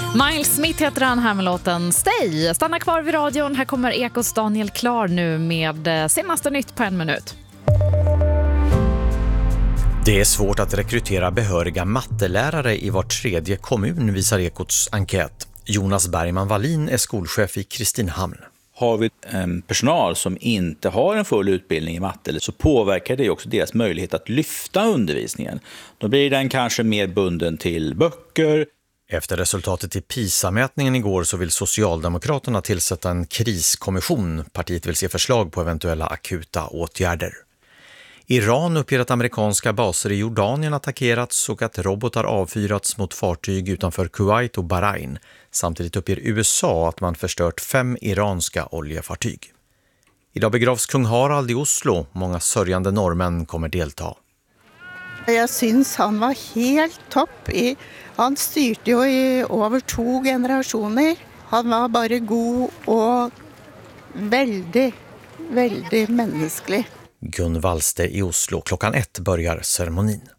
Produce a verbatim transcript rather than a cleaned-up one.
Miles Smith heter han, här med låten Stay. Stanna kvar vid radion, här kommer Ekos Daniel Klar nu med senaste nytt på en minut. Det är svårt att rekrytera behöriga mattelärare i var tredje kommun, visar Ekots enkät. Jonas Bergman Wallin är skolchef i Kristinehamn. Har vi en personal som inte har en full utbildning i matte så påverkar det också deras möjlighet att lyfta undervisningen. Då blir den kanske mer bunden till böcker. Efter resultatet i PISA-mätningen igår så vill Socialdemokraterna tillsätta en kriskommission. Partiet vill se förslag på eventuella akuta åtgärder. Iran uppger att amerikanska baser i Jordanien attackerats och att robotar avfyrats mot fartyg utanför Kuwait och Bahrain. Samtidigt uppger U S A att man förstört fem iranska oljefartyg. Idag begravs kung Harald i Oslo. Många sörjande norrmän kommer delta. Jag syns han var helt topp. I, han styrte ju i över två generationer. Han var bara god och väldigt, väldigt mänsklig. Gun Wallste i Oslo. Klockan ett börjar ceremonin.